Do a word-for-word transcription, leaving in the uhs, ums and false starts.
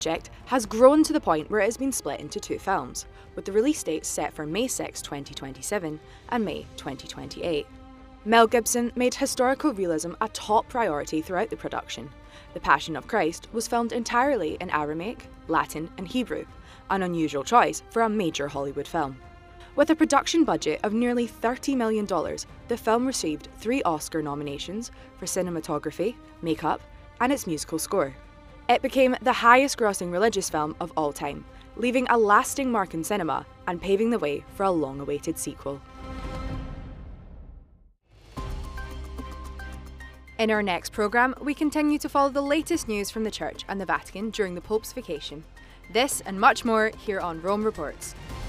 project has grown to the point where it has been split into two films, with the release dates set for May sixth, twenty twenty-seven and May twenty twenty-eight. Mel Gibson made historical realism a top priority throughout the production. The Passion of Christ was filmed entirely in Aramaic, Latin and Hebrew, an unusual choice for a major Hollywood film. With a production budget of nearly thirty million dollars, the film received three Oscar nominations for cinematography, makeup, and its musical score. It became the highest-grossing religious film of all time, leaving a lasting mark in cinema and paving the way for a long-awaited sequel. In our next programme, we continue to follow the latest news from the Church and the Vatican during the Pope's vacation. This and much more here on Rome Reports.